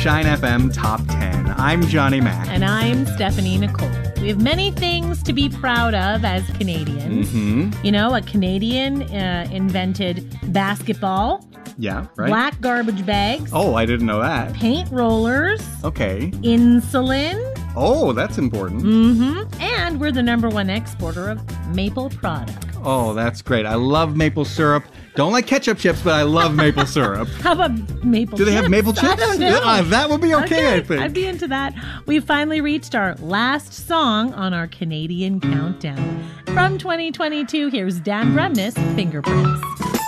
Shine FM Top 10. I'm Johnny Mac. And I'm Stephanie Nicole. We have many things to be proud of as Canadians. Mm-hmm. You know, a Canadian invented basketball. Yeah, right. Black garbage bags. Oh, I didn't know that. Paint rollers. Okay. Insulin. Oh, that's important. Mm-hmm. And we're the #1 exporter of maple products. Oh, that's great. I love maple syrup. Don't like ketchup chips, but I love maple syrup. How about maple chips? Do they have maple chips? I don't know. Yeah, that would be okay, I think. I'd be into that. We've finally reached our last song on our Canadian countdown. From 2022, here's Dan Bremnes, Fingerprints.